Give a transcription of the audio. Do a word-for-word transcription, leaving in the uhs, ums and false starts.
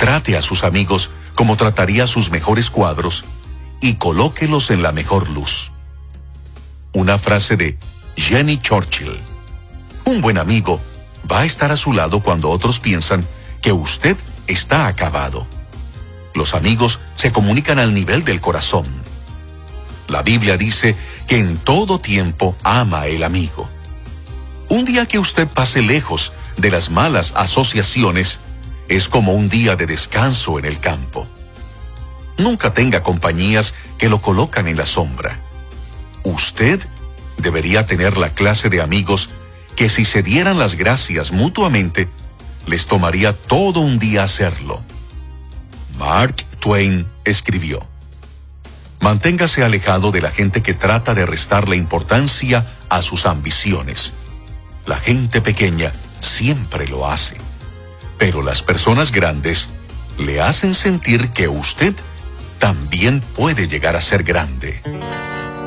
trate a sus amigos como trataría sus mejores cuadros y colóquelos en la mejor luz. Una frase de Jenny Churchill. Un buen amigo va a estar a su lado cuando otros piensan que usted está acabado. Los amigos se comunican al nivel del corazón. La Biblia dice que en todo tiempo ama el amigo. Un día que usted pase lejos de las malas asociaciones es como un día de descanso en el campo. Nunca tenga compañías que lo colocan en la sombra. Usted debería tener la clase de amigos que si se dieran las gracias mutuamente, les tomaría todo un día hacerlo. Mark Twain escribió: manténgase alejado de la gente que trata de restarle importancia a sus ambiciones. La gente pequeña siempre lo hace, pero las personas grandes le hacen sentir que usted también puede llegar a ser grande.